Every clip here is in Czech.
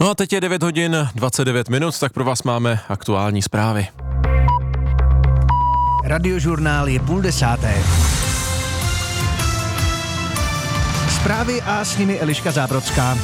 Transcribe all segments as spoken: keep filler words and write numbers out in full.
No a teď je devět hodin dvacet devět minut, tak pro vás máme aktuální zprávy. Radiožurnál je půl desáté. Zprávy a s nimi Eliška Zábrodská.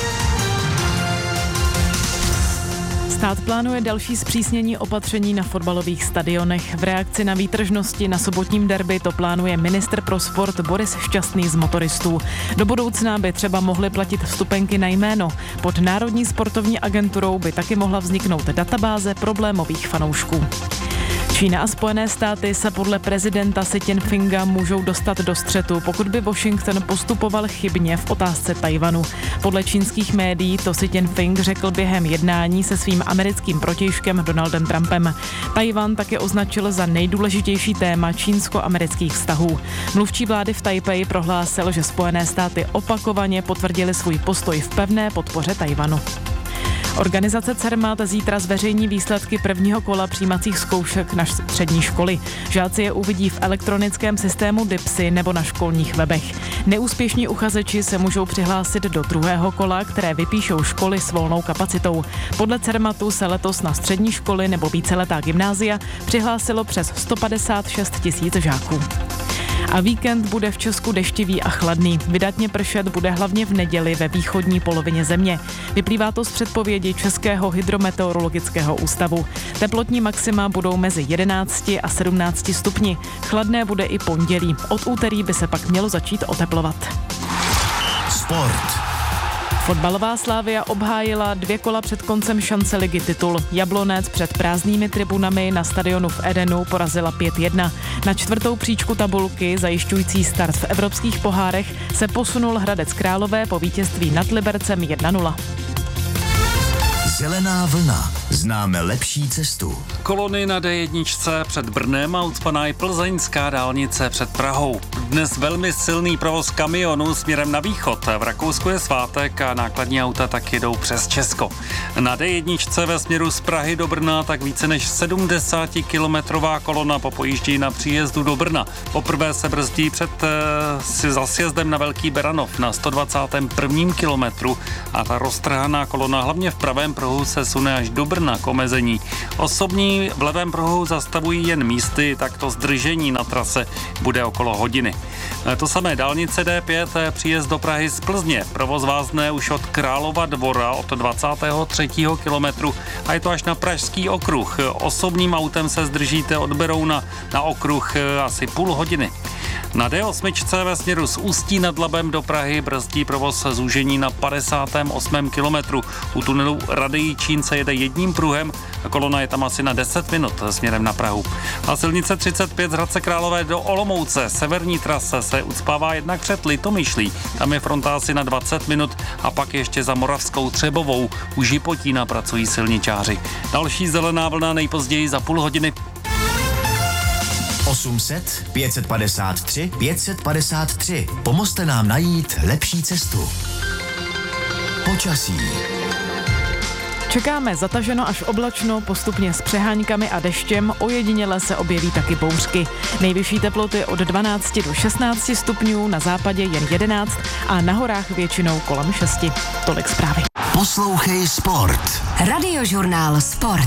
Stát plánuje další zpřísnění opatření na fotbalových stadionech. V reakci na výtržnosti na sobotním derby to plánuje ministr pro sport Boris Šťastný z Motoristů. Do budoucna by třeba mohly platit vstupenky na jméno. Pod Národní sportovní agenturou by taky mohla vzniknout databáze problémových fanoušků. Čína a Spojené státy se podle prezidenta Xi Jinpinga můžou dostat do střetu, pokud by Washington postupoval chybně v otázce Tchaj-wanu. Podle čínských médií to Xi Jinping řekl během jednání se svým americkým protějškem Donaldem Trumpem. Tchaj-wan také označil za nejdůležitější téma čínsko-amerických vztahů. Mluvčí vlády v Tajpeji prohlásil, že Spojené státy opakovaně potvrdili svůj postoj v pevné podpoře Tchaj-wanu. Organizace Cermat zítra zveřejní výsledky prvního kola přijímacích zkoušek na střední školy. Žáci je uvidí v elektronickém systému DIPSy nebo na školních webech. Neúspěšní uchazeči se můžou přihlásit do druhého kola, které vypíšou školy s volnou kapacitou. Podle Cermatu se letos na střední školy nebo víceletá gymnázia přihlásilo přes sto padesát šest tisíc žáků. A víkend bude v Česku deštivý a chladný. Vydatně pršet bude hlavně v neděli ve východní polovině země. Vyplývá to z předpovědi Českého hydrometeorologického ústavu. Teplotní maxima budou mezi jedenácti a sedmnácti stupni. Chladné bude i pondělí. Od úterý by se pak mělo začít oteplovat. Sport. Fotbalová Slavia obhájila dvě kola před koncem šance ligy titul. Jablonec před prázdnými tribunami na stadionu v Edenu porazila pět jedna. Na čtvrtou příčku tabulky, zajišťující start v evropských pohárech, se posunul Hradec Králové po vítězství nad Libercem jedna nula. Zelená vlna. Známe lepší cestu. Kolony na D jedna před Brnem a ucpaná i plzeňská dálnice před Prahou. Dnes velmi silný provoz kamionů směrem na východ. V Rakousku je svátek a nákladní auta tak jedou přes Česko. Na D jedna ve směru z Prahy do Brna tak více než sedmdesátikilometrová kolona popojíždí na příjezdu do Brna. Poprvé se brzdí před si za sjezdem na Velký Beranov na sto dvacátém prvním kilometru a ta roztrhaná kolona hlavně v pravém pruhu se sune až do Brna k omezení. Osobní v levém pruhu zastavují jen místy, tak to zdržení na trase bude okolo hodiny. To samé dálnice D pět, příjezd do Prahy z Plzně. Provoz vázne už od Králova Dvora od dvacátého třetího kilometru a je to až na Pražský okruh. Osobním autem se zdržíte od Berouna na okruh asi půl hodiny. Na D osm ve směru z Ústí nad Labem do Prahy brzdí provoz zúžení na padesátém osmém kilometru. U tunelu Rady Jičín se jede jedním pruhem a kolona je tam asi na deset minut směrem na Prahu. A silnice třicet pět z Hradce Králové do Olomouce, severní trase, se ucpává jednak před Litomyšlí. Tam je fronta asi na dvacet minut a pak ještě za Moravskou Třebovou. U Žipotína pracují silničáři. Další zelená vlna nejpozději za půl hodiny. osm set, pět set padesát tři, pět set padesát tři. Pomozte nám najít lepší cestu. Počasí. Čekáme zataženo až oblačno, postupně s přeháňkami a deštěm, ojediněle se objeví taky bouřky. Nejvyšší teploty od dvanácti do šestnácti stupňů, na západě jen jedenáct a na horách většinou kolem šesti. Tolik zprávy. Poslouchej Sport. Radiožurnál Sport.